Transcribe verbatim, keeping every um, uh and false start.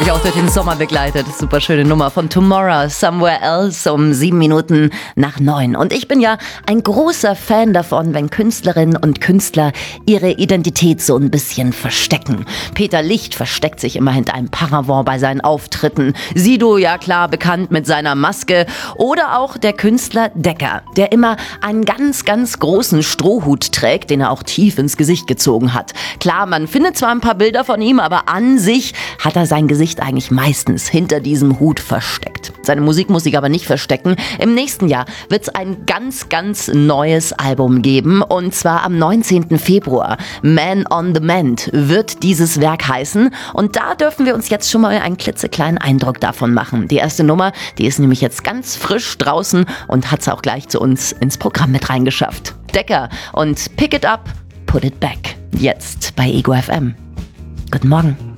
Mich auch durch den Sommer begleitet. Super schöne Nummer von Tomorrow, Somewhere Else um sieben Minuten nach neun. Und ich bin ja ein großer Fan davon, wenn Künstlerinnen und Künstler ihre Identität so ein bisschen verstecken. Peter Licht versteckt sich immer hinter einem Paravent bei seinen Auftritten. Sido, ja klar, bekannt mit seiner Maske. Oder auch der Künstler Decker, der immer einen ganz, ganz großen Strohhut trägt, den er auch tief ins Gesicht gezogen hat. Klar, man findet zwar ein paar Bilder von ihm, aber an sich hat er sein Gesicht eigentlich meistens hinter diesem Hut versteckt. Seine Musik muss sich aber nicht verstecken. Im nächsten Jahr wird es ein ganz, ganz neues Album geben, und zwar am neunzehnten Februar. Man on the Mend wird dieses Werk heißen, und da dürfen wir uns jetzt schon mal einen klitzekleinen Eindruck davon machen. Die erste Nummer, die ist nämlich jetzt ganz frisch draußen und hat es auch gleich zu uns ins Programm mit reingeschafft. Decker und Pick It Up, Put It Back. Jetzt bei Ego F M. Guten Morgen.